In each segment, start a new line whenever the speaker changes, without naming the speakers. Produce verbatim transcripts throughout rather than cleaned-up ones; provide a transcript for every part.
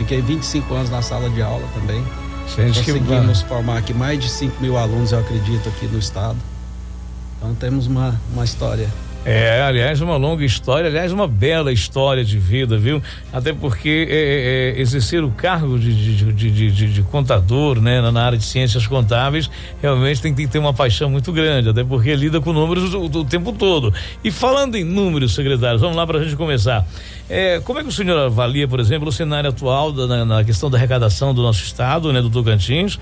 fiquei vinte e cinco anos na sala de aula também.
Gente,
conseguimos que... formar aqui mais de cinco mil alunos, eu acredito, aqui no estado. Então temos uma, uma história.
É, aliás, uma longa história, aliás, uma bela história de vida, viu? Até porque é, é, exercer o cargo de, de, de, de, de, de contador, né, na área de ciências contábeis, realmente tem que ter uma paixão muito grande, até porque lida com números o, o tempo todo. E falando em números, secretários, vamos lá para a gente começar. É, como é que o senhor avalia, por exemplo, o cenário atual da, na, na questão da arrecadação do nosso estado, né, do Tocantins?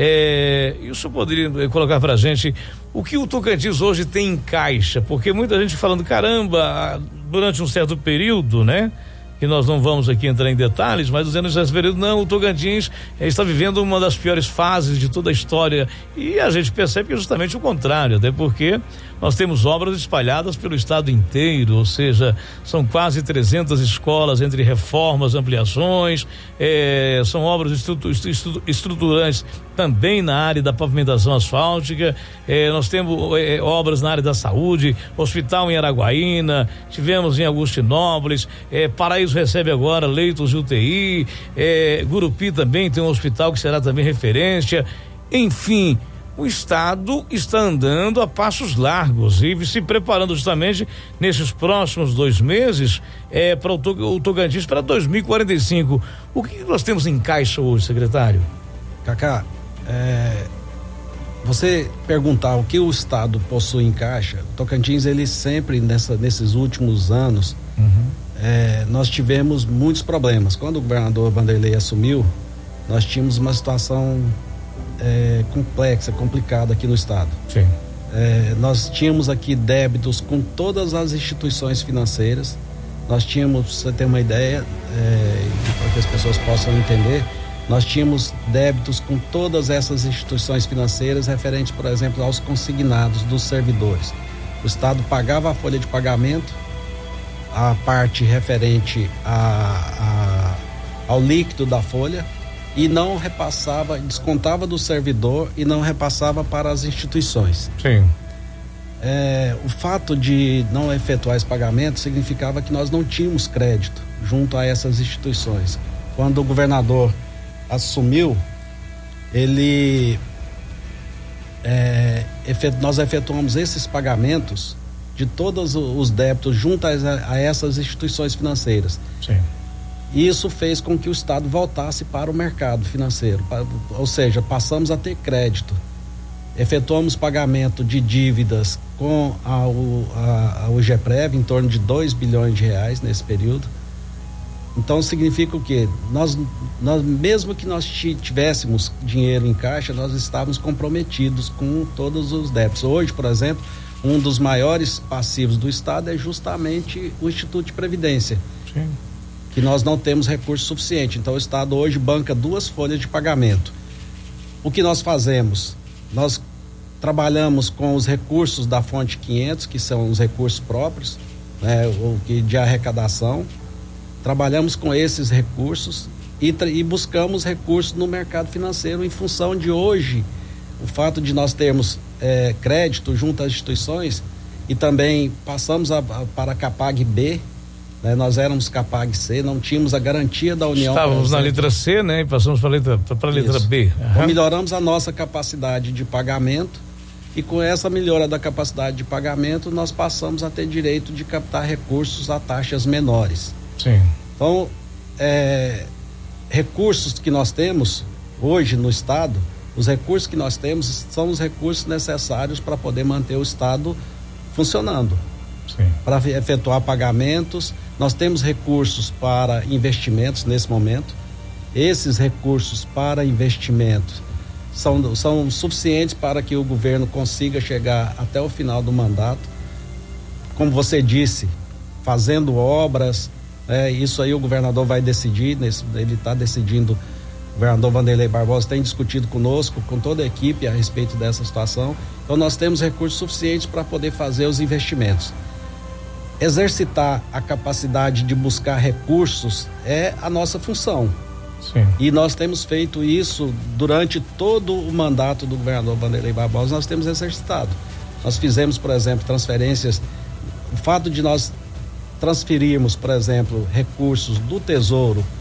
É, e o senhor poderia colocar para a gente o que o Tocantins hoje tem em caixa? Porque muita gente falando, caramba, durante um certo período, né? Que nós não vamos aqui entrar em detalhes, mas dizendo nesse período, não, o Tocantins eh, está vivendo uma das piores fases de toda a história, e a gente percebe que é justamente o contrário, até porque nós temos obras espalhadas pelo estado inteiro, ou seja, são quase trezentas escolas entre reformas, ampliações, eh, são obras estrutu, estrutu, estruturantes também na área da pavimentação asfáltica, eh, nós temos eh, obras na área da saúde, hospital em Araguaína, tivemos em Agostinópolis, eh, Paraíso recebe agora leitos de U T I, eh, Gurupi também tem um hospital que será também referência, enfim, o estado está andando a passos largos e se preparando justamente nesses próximos dois meses eh, para o, o Tocantins para dois mil e quarenta e cinco. O que nós temos em caixa hoje, secretário?
Cacá, é, você perguntar o que o estado possui em caixa, o Tocantins, ele sempre nessa, nesses últimos anos, uhum. é, nós tivemos muitos problemas. Quando o governador Vanderlei assumiu, nós tínhamos uma situação é, complexa, complicada aqui no estado.
Sim.
É, nós tínhamos aqui débitos com todas as instituições financeiras. Nós tínhamos, pra você ter uma ideia, é, para que as pessoas possam entender, nós tínhamos débitos com todas essas instituições financeiras referentes, por exemplo, aos consignados dos servidores. O estado pagava a folha de pagamento, a parte referente a, a, ao líquido da folha, e não repassava, descontava do servidor e não repassava para as instituições.
Sim.
É, o fato de não efetuar esse pagamento significava que nós não tínhamos crédito junto a essas instituições. Quando o governador assumiu, ele é, efet, nós efetuamos esses pagamentos de todos os débitos junto a, a essas instituições financeiras.
Sim.
E isso fez com que o estado voltasse para o mercado financeiro, para, ou seja, passamos a ter crédito. Efetuamos pagamento de dívidas com a, a, a UGEPREV em torno de dois bilhões de reais nesse período. Então significa o quê? Nós, nós, mesmo que nós tivéssemos dinheiro em caixa, nós estávamos comprometidos com todos os débitos. Hoje, por exemplo, um dos maiores passivos do estado é justamente o Instituto de Previdência.
Sim.
Que nós não temos recurso suficiente. Então o estado hoje banca duas folhas de pagamento. O que nós fazemos? Nós trabalhamos com os recursos da fonte quinhentos, que são os recursos próprios, né, o que de arrecadação. Trabalhamos com esses recursos e, e buscamos recursos no mercado financeiro em função de hoje, o fato de nós termos é, crédito junto às instituições, e também passamos a, a, para a Capag B, né, nós éramos Capag C, não tínhamos a garantia da União.
Estávamos na letra C, né, e passamos para a letra, para a letra B. Uhum.
Então, melhoramos a nossa capacidade de pagamento, e com essa melhora da capacidade de pagamento, nós passamos a ter direito de captar recursos a taxas menores.
Sim.
Então, é, recursos que nós temos hoje no estado, os recursos que nós temos são os recursos necessários para poder manter o estado funcionando.
Sim.
Para efetuar pagamentos, nós temos recursos para investimentos nesse momento. Esses recursos para investimentos são, são suficientes para que o governo consiga chegar até o final do mandato. Como você disse, fazendo obras, é, isso aí o governador vai decidir, nesse, ele está decidindo, o governador Vanderlei Barbosa tem discutido conosco, com toda a equipe a respeito dessa situação. Então nós temos recursos suficientes para poder fazer os investimentos. Exercitar a capacidade de buscar recursos é a nossa função.
Sim.
E nós temos feito isso durante todo o mandato do governador Vanderlei Barbosa, nós temos exercitado. Nós fizemos, por exemplo, transferências. O fato de nós transferirmos, por exemplo, recursos do Tesouro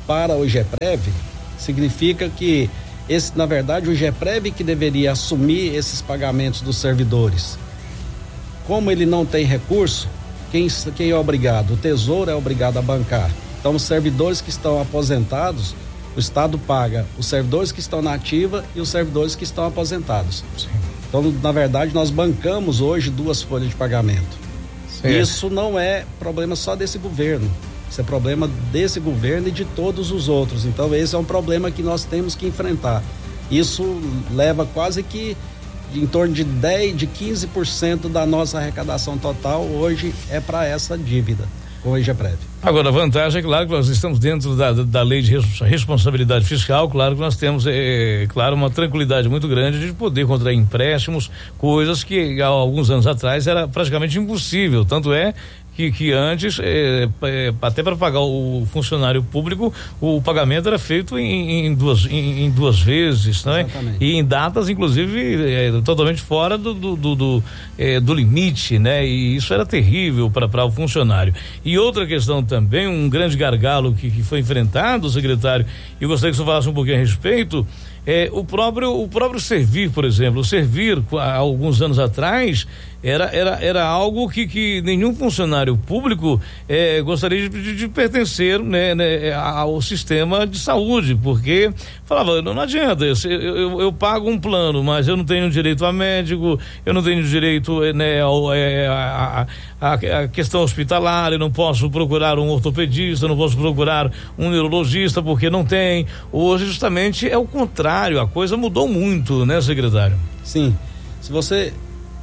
para o GEPREV, significa que esse, na verdade, o GEPREV que deveria assumir esses pagamentos dos servidores. Como ele não tem recurso, quem, quem é obrigado? O Tesouro é obrigado a bancar. Então, os servidores que estão aposentados, o Estado paga os servidores que estão na ativa e os servidores que estão aposentados. Sim. Então, na verdade, nós bancamos hoje duas folhas de pagamento. Certo. Isso não é problema só desse governo. Isso é problema desse governo e de todos os outros. Então, esse é um problema que nós temos que enfrentar. Isso leva quase que em torno de dez, de quinze por cento da nossa arrecadação total hoje é para essa dívida com o GEPREV.
Agora, a vantagem é claro que nós estamos dentro da, da lei de responsabilidade fiscal, claro que nós temos, é, claro, uma tranquilidade muito grande de poder contrair empréstimos, coisas que há alguns anos atrás era praticamente impossível, tanto é Que, que antes, é, é, até para pagar o funcionário público, o pagamento era feito em, em, duas, em, em duas vezes, né? E em datas, inclusive, é, totalmente fora do, do, do, do, é, do limite, né? E isso era terrível para o funcionário. E outra questão também, um grande gargalo que, que foi enfrentado, secretário, e eu gostaria que você falasse um pouquinho a respeito, é o próprio, o próprio servir, por exemplo. O servir, há alguns anos atrás, era, era, era algo que, que nenhum funcionário público eh, gostaria de, de, de pertencer, né, né, ao sistema de saúde, porque falava, não, não adianta, eu, eu, eu pago um plano, mas eu não tenho direito a médico, eu não tenho direito, né, ao, é, a, a, a questão hospitalar, eu não posso procurar um ortopedista, eu não posso procurar um neurologista, porque não tem. Hoje, justamente, é o contrário, a coisa mudou muito, né, secretário?
Sim, se você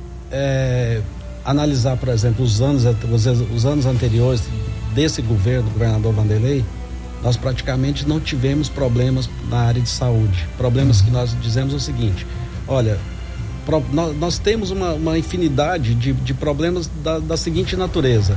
É, analisar, por exemplo, os anos, os, os anos anteriores desse governo, do governador Vanderlei, nós praticamente não tivemos problemas na área de saúde. Problemas que nós dizemos o seguinte: olha, pro, nós, nós temos uma, uma infinidade de, de problemas da, da seguinte natureza.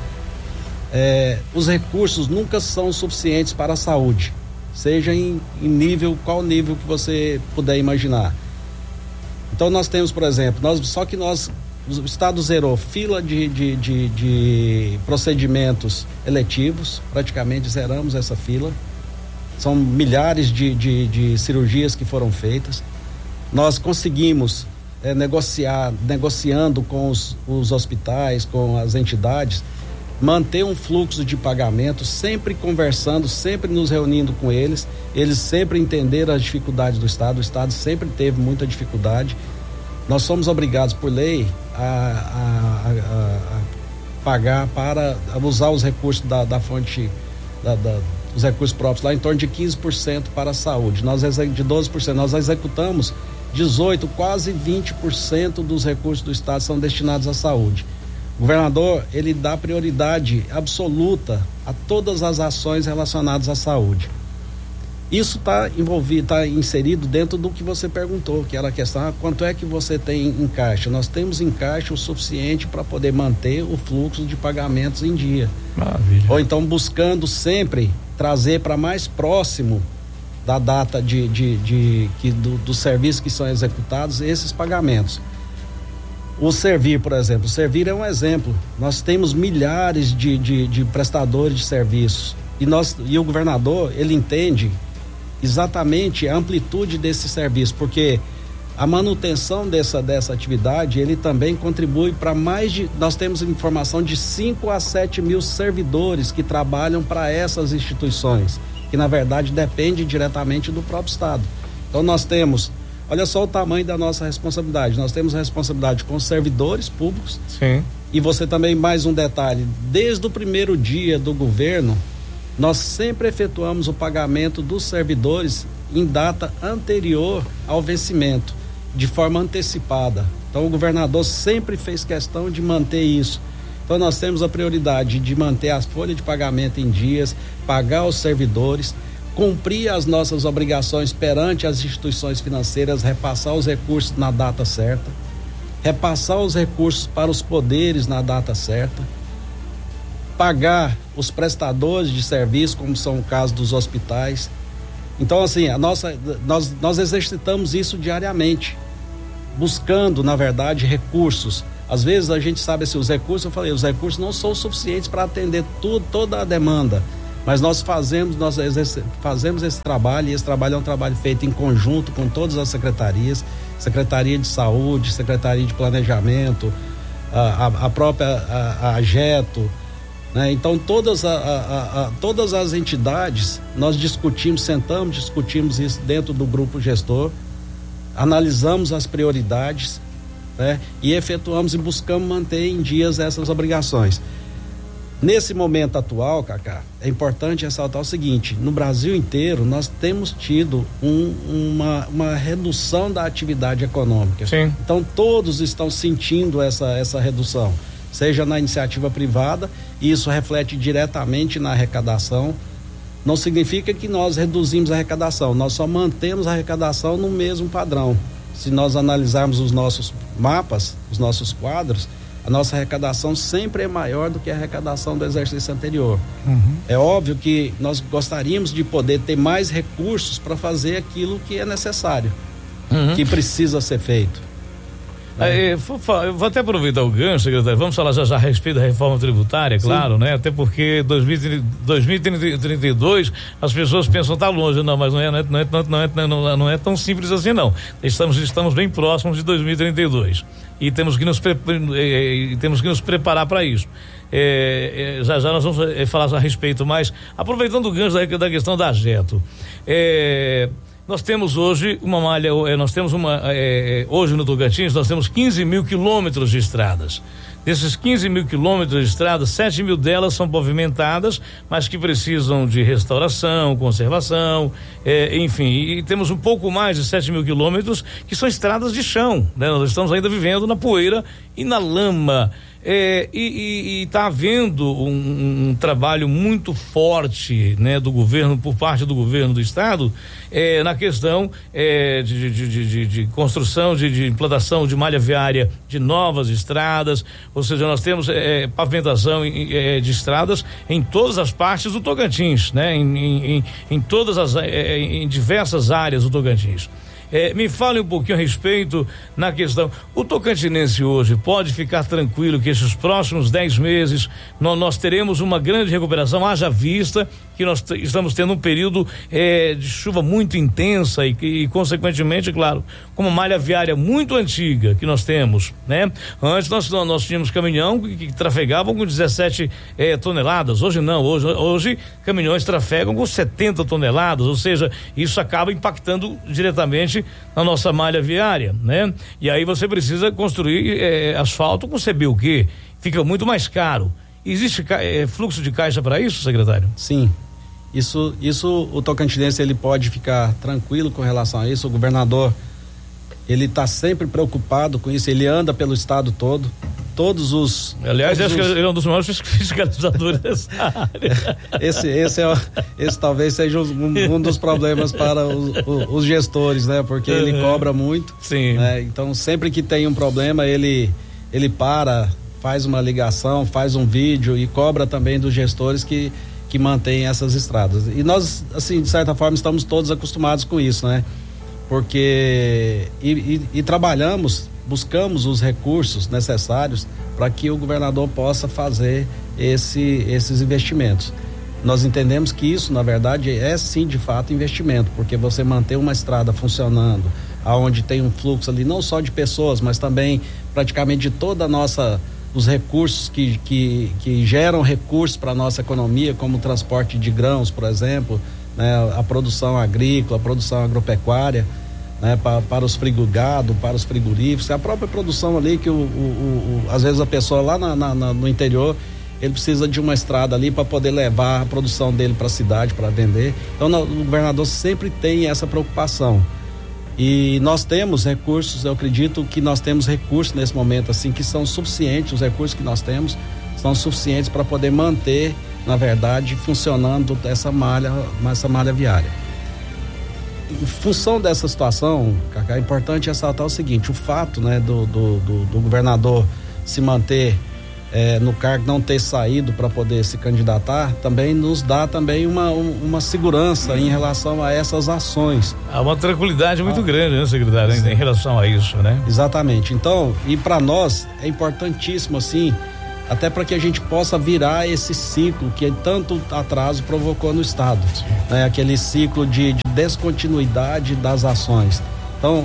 É, os recursos nunca são suficientes para a saúde, seja em, em nível, qual nível que você puder imaginar. Então nós temos, por exemplo, nós, só que nós, o Estado zerou fila de, de, de, de procedimentos eletivos, praticamente zeramos essa fila. São milhares de, de, de cirurgias que foram feitas. Nós conseguimos é, negociar, negociando com os, os hospitais, com as entidades, manter um fluxo de pagamento, sempre conversando, sempre nos reunindo com eles. Eles sempre entenderam as dificuldades do Estado, o Estado sempre teve muita dificuldade. Nós somos obrigados por lei a, a, a, a pagar para usar os recursos da, da fonte, da, da, os recursos próprios, lá em torno de quinze por cento para a saúde, nós de doze por cento, nós executamos dezoito, quase vinte por cento dos recursos do Estado são destinados à saúde. O governador, ele dá prioridade absoluta a todas as ações relacionadas à saúde. Isso está envolvido, está inserido dentro do que você perguntou, que era a questão, ah, quanto é que você tem em caixa? Nós temos em caixa o suficiente para poder manter o fluxo de pagamentos em dia. Maravilha. Ou então buscando sempre trazer para mais próximo da data de, de, de, de, do, dos serviços que são executados esses pagamentos. O Servir, por exemplo, o Servir é um exemplo. Nós temos milhares de, de, de prestadores de serviços e, nós, e o governador, ele entende exatamente a amplitude desse serviço, porque a manutenção dessa, dessa atividade, ele também contribui para mais de, nós temos informação de cinco a sete mil servidores que trabalham para essas instituições, que na verdade depende diretamente do próprio Estado. Então nós temos, olha só o tamanho da nossa responsabilidade, nós temos a responsabilidade com os servidores públicos.
Sim.
E você também, mais um detalhe, desde o primeiro dia do governo, nós sempre efetuamos o pagamento dos servidores em data anterior ao vencimento, de forma antecipada. Então o governador sempre fez questão de manter isso. Então nós temos a prioridade de manter as folhas de pagamento em dias, pagar os servidores, cumprir as nossas obrigações perante as instituições financeiras, repassar os recursos na data certa, repassar os recursos para os poderes na data certa, pagar os prestadores de serviço, como são o caso dos hospitais. Então, assim, a nossa, nós, nós exercitamos isso diariamente, buscando, na verdade, recursos. Às vezes a gente sabe assim, os recursos, eu falei, os recursos não são suficientes para atender tudo, toda a demanda, Mas nós fazemos, nós fazemos esse trabalho, e esse trabalho é um trabalho feito em conjunto com todas as secretarias, Secretaria de Saúde, Secretaria de Planejamento, a, a, a própria a, a AGETO, né? Então todas, a, a, a, todas as entidades, nós discutimos, sentamos, discutimos isso dentro do grupo gestor, analisamos as prioridades, né? E efetuamos e buscamos manter em dias essas obrigações. Nesse momento atual, Cacá, é importante ressaltar o seguinte: no Brasil inteiro nós temos tido um, uma, uma redução da atividade econômica.
Sim.
Então todos estão sentindo essa, essa redução, seja na iniciativa privada, e isso reflete diretamente na arrecadação. Não significa que nós reduzimos a arrecadação, nós só mantemos a arrecadação no mesmo padrão. Se nós analisarmos os nossos mapas, os nossos quadros, a nossa arrecadação sempre é maior do que a arrecadação do exercício anterior. Uhum. É óbvio que nós gostaríamos de poder ter mais recursos para fazer aquilo que é necessário, uhum. que precisa ser feito.
É. É, eu vou até aproveitar o gancho, secretário. Vamos falar já já a respeito da reforma tributária, claro, Sim. né? Até porque dois mil e trinta e dois as pessoas pensam tá longe, não, mas não é, não é, não é, não é, não é, não é tão simples assim, não. Estamos, estamos bem próximos de dois mil e trinta e dois e temos que nos, pre, eh, temos que nos preparar para isso. É, é, já já nós vamos é, falar a respeito, mas aproveitando o gancho da, da questão da AGETO, é, nós temos hoje uma malha, nós temos uma, é, hoje no Tocantins, nós temos quinze mil quilômetros de estradas. Desses quinze mil quilômetros de estradas, sete mil delas são pavimentadas, mas que precisam de restauração, conservação, é, enfim, e temos um pouco mais de sete mil quilômetros que são estradas de chão, né? Nós estamos ainda vivendo na poeira e na lama. É, e está havendo um, um trabalho muito forte, né, do governo, por parte do governo do estado, é, na questão é, de, de, de, de, de construção, de, de implantação de malha viária de novas estradas, ou seja, nós temos é, pavimentação é, de estradas em todas as partes do Tocantins, né, em, em, em todas as, é, em diversas áreas do Tocantins. É, me fale um pouquinho a respeito na questão, o tocantinense hoje pode ficar tranquilo que esses próximos dez meses nós, nós teremos uma grande recuperação, haja vista que nós t- estamos tendo um período é, de chuva muito intensa e, e consequentemente, claro, com uma malha viária muito antiga que nós temos, né? Antes nós, nós tínhamos caminhão que, que trafegavam com dezessete é, toneladas, hoje não, hoje, hoje caminhões trafegam com setenta toneladas, ou seja, isso acaba impactando diretamente na nossa malha viária, né? E aí você precisa construir é, asfalto com C B U Q, fica muito mais caro. Existe é, fluxo de caixa para isso, secretário?
Sim, isso, isso o tocantinense ele pode ficar tranquilo com relação a isso. O governador ele está sempre preocupado com isso, ele anda pelo estado todo, todos os...
Aliás,
todos
acho
os...
que ele é um dos maiores fiscalizadores dessa área.
Esse, esse, é, esse talvez seja um, um dos problemas para os, os gestores, né? Porque uhum. ele cobra muito.
Sim.
Né? Então, sempre que tem um problema, ele, ele para, faz uma ligação, faz um vídeo e cobra também dos gestores que, que mantêm essas estradas. E nós, assim, de certa forma, estamos todos acostumados com isso, né? Porque e, e, e trabalhamos, buscamos os recursos necessários para que o governador possa fazer esse, esses investimentos. Nós entendemos que isso, na verdade, é sim de fato investimento, porque você manter uma estrada funcionando, aonde tem um fluxo ali não só de pessoas, mas também praticamente de toda a nossa, os recursos que, que, que geram recursos para a nossa economia, como o transporte de grãos, por exemplo, né, a produção agrícola, a produção agropecuária, né, para, para os frigogado, para os frigoríficos, a própria produção ali que o, o, o às vezes a pessoa lá na, na, na, no interior, ele precisa de uma estrada ali para poder levar a produção dele para a cidade para vender. Então no, o governador sempre tem essa preocupação. E nós temos recursos, eu acredito que nós temos recursos nesse momento assim que são suficientes, os recursos que nós temos são suficientes para poder manter, na verdade, funcionando essa malha, essa malha viária. Em função dessa situação, Cacá, é importante ressaltar o seguinte: o fato, né, do, do, do, do governador se manter é, no cargo, não ter saído para poder se candidatar, também nos dá também uma, uma segurança em relação a essas ações.
Há uma tranquilidade muito ah, grande, né, secretário, em, em relação a isso, né?
Exatamente. Então, e para nós é importantíssimo assim até para que a gente possa virar esse ciclo que tanto atraso provocou no Estado, né? Aquele ciclo de, de descontinuidade das ações. Então,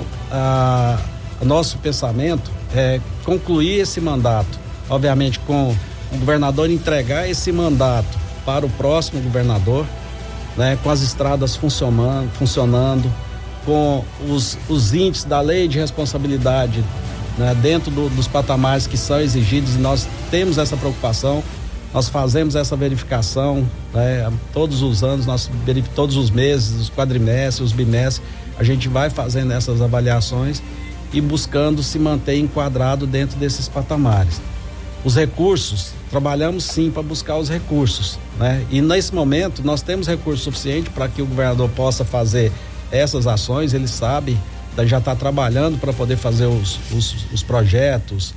a, a nosso pensamento é concluir esse mandato, obviamente com o governador entregar esse mandato para o próximo governador, né? Com as estradas funcionando, funcionando com os, os índices da lei de responsabilidade, né, dentro do, dos patamares que são exigidos, e nós temos essa preocupação, nós fazemos essa verificação, né, todos os anos, nós todos os meses, os quadrimestres, os bimestres, a gente vai fazendo essas avaliações e buscando se manter enquadrado dentro desses patamares. Os recursos, trabalhamos sim para buscar os recursos, né? E nesse momento nós temos recurso suficiente para que o governador possa fazer essas ações, ele sabe, já está trabalhando para poder fazer os, os, os projetos,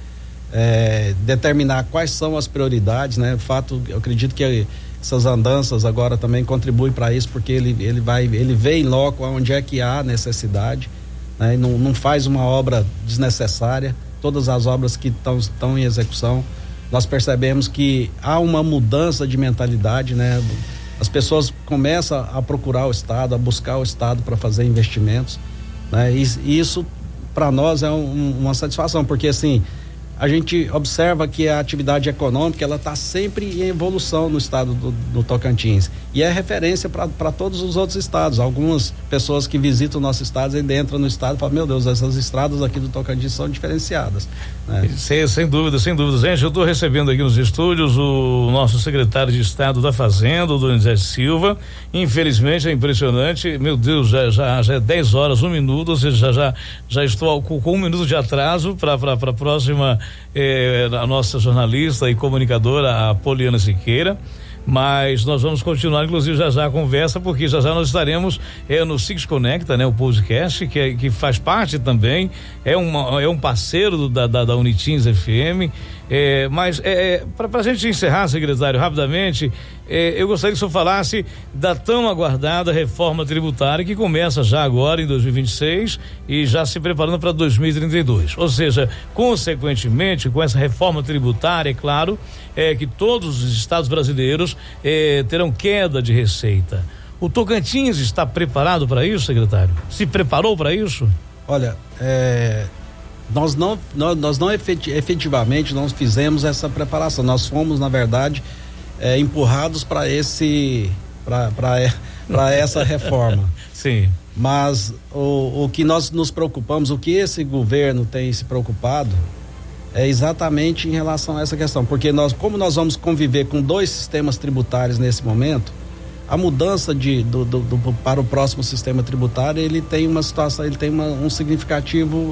é, determinar quais são as prioridades, né? O fato, eu acredito que essas andanças agora também contribuem para isso, porque ele, ele vai, ele vê em loco onde é que há necessidade, né? E não, não faz uma obra desnecessária. Todas as obras que estão em execução, nós percebemos que há uma mudança de mentalidade, né? As pessoas começam a procurar o Estado, a buscar o Estado para fazer investimentos, né? E, e isso para nós é um, uma satisfação, porque assim, a gente observa que a atividade econômica ela está sempre em evolução no estado do, do Tocantins e é referência para todos os outros estados. Algumas pessoas que visitam o nosso estado e entram no estado e falam, meu Deus, essas estradas aqui do Tocantins são diferenciadas, né?
Sem, sem dúvida, sem dúvida. Gente, eu estou recebendo aqui nos estúdios o nosso secretário de Estado da Fazenda, o Donizete Silva. Infelizmente é impressionante, meu Deus, já, já, já é dez horas, um minuto, ou seja, já, já, já estou com, com um minuto de atraso para a próxima. É, a nossa jornalista e comunicadora, a Poliana Siqueira, mas nós vamos continuar, inclusive, já já a conversa, porque já já nós estaremos é, no Six Conecta, né? O podcast, que, é, que faz parte também, é, uma, é um parceiro do, da, da, da Unitins F M, é, mas é, para a gente encerrar, secretário, rapidamente, é, eu gostaria que o senhor falasse da tão aguardada reforma tributária que começa já agora em dois mil e vinte e seis e já se preparando para dois mil e trinta e dois, ou seja, consequentemente com essa reforma tributária, é claro, é que todos os estados brasileiros é, terão queda de receita. O Tocantins está preparado para isso, secretário? Se preparou para isso?
Olha, é, nós não, nós, nós não efetivamente não fizemos essa preparação, nós fomos, na verdade, É, empurrados para esse para essa reforma.
Sim.
Mas o, o que nós nos preocupamos, o que esse governo tem se preocupado é exatamente em relação a essa questão, porque nós, como nós vamos conviver com dois sistemas tributários nesse momento, a mudança de, do, do, do, para o próximo sistema tributário, ele tem uma situação, ele tem uma, um significativo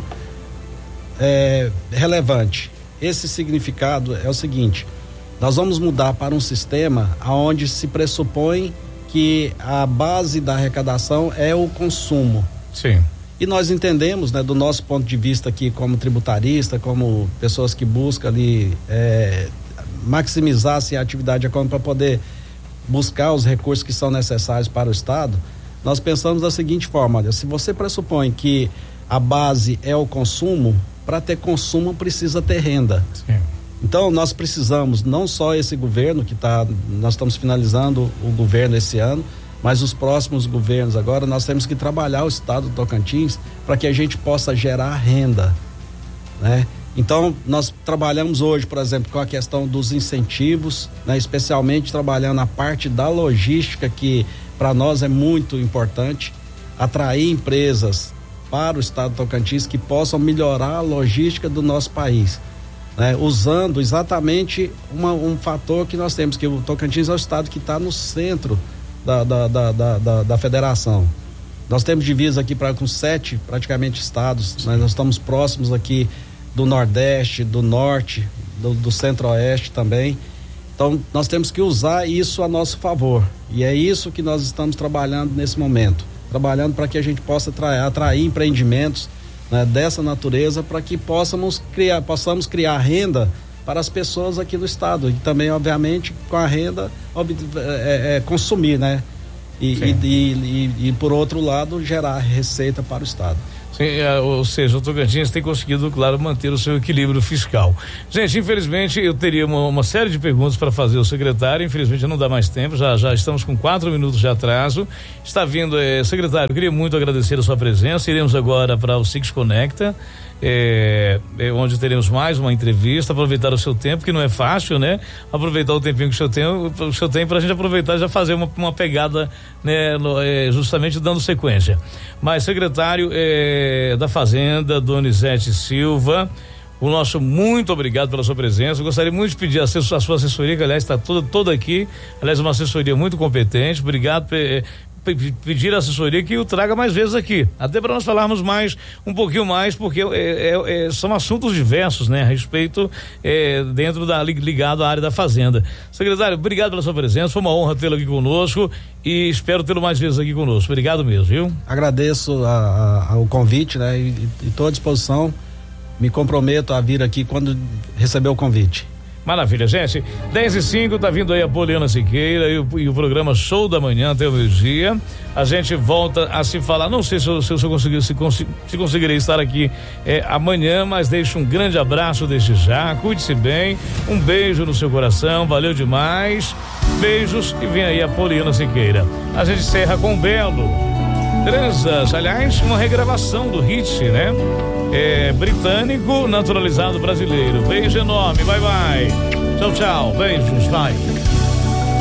é, relevante. Esse significado é o seguinte: nós vamos mudar para um sistema onde se pressupõe que a base da arrecadação é o consumo.
Sim.
E nós entendemos, né, do nosso ponto de vista aqui como tributarista, como pessoas que buscam ali é, maximizar assim, a atividade econômica para poder buscar os recursos que são necessários para o Estado, nós pensamos da seguinte forma: olha, se você pressupõe que a base é o consumo, para ter consumo precisa ter renda.
Sim.
Então nós precisamos, não só esse governo que está, nós estamos finalizando o governo esse ano, mas os próximos governos agora, nós temos que trabalhar o estado do Tocantins para que a gente possa gerar renda, né? Então nós trabalhamos hoje, por exemplo, com a questão dos incentivos, né? Especialmente trabalhando a parte da logística, que para nós é muito importante, atrair empresas para o estado do Tocantins que possam melhorar a logística do nosso país. Né, usando exatamente uma, um fator que nós temos, que o Tocantins é o estado que está no centro da, da, da, da, da, da federação. Nós temos divisa aqui pra, com sete praticamente estados, né, nós estamos próximos aqui do Nordeste, do Norte, do, do Centro-Oeste também. Então nós temos que usar isso a nosso favor, e é isso que nós estamos trabalhando nesse momento, trabalhando para que a gente possa atrair, atrair empreendimentos, né, dessa natureza, para que possamos criar, possamos criar renda para as pessoas aqui do estado, e também, obviamente, com a renda é, é, consumir, né? E, e, e, e, e por outro lado, gerar receita para o estado.
Sim, é, ou seja, o Tocantins tem conseguido, claro, manter o seu equilíbrio fiscal. Gente, infelizmente eu teria uma, uma série de perguntas para fazer ao secretário, infelizmente não dá mais tempo, já, já estamos com quatro minutos de atraso. Está vindo, é, secretário, eu queria muito agradecer a sua presença. Iremos agora para o Six Conecta, é, é, onde teremos mais uma entrevista, aproveitar o seu tempo, que não é fácil, né? Aproveitar o tempinho que o senhor tem, o senhor tem para a gente aproveitar e já fazer uma, uma pegada, né? No, é, justamente dando sequência. Mas, secretário, é, da Fazenda, Donizete Silva, o nosso muito obrigado pela sua presença. Eu gostaria muito de pedir a, a sua assessoria, que aliás está toda, toda aqui, aliás, uma assessoria muito competente. Obrigado pe, pe, pedir a assessoria que o traga mais vezes aqui, até para nós falarmos mais, um pouquinho mais, porque é, é, é, são assuntos diversos, né, a respeito, é, dentro da, ligado à área da Fazenda. Secretário, obrigado pela sua presença, foi uma honra tê-lo aqui conosco e espero tê-lo mais vezes aqui conosco. Obrigado mesmo, viu? Agradeço a, a, o convite, né, e estou à disposição. Me comprometo a vir aqui quando receber o convite. Maravilha, gente. dez e cinco, tá vindo aí a Poliana Siqueira e o, e o programa Show da Manhã até o meio-dia. A gente volta a se falar. Não sei se eu, se eu conseguir, se, se conseguirei estar aqui é, amanhã, mas deixo um grande abraço desde já. Cuide-se bem. Um beijo no seu coração. Valeu demais. Beijos e vem aí a Poliana Siqueira. A gente encerra com Belo. Transas, aliás, uma regravação do hit, né? É britânico, naturalizado brasileiro. Beijo enorme, bye bye. Tchau, tchau. Beijos, vai.